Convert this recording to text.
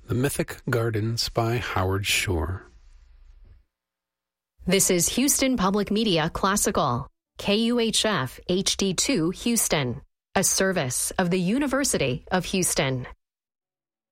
The Mythic Gardens by Howard Shore. This is Houston Public Media Classical, KUHF HD2 Houston, a service of the University of Houston.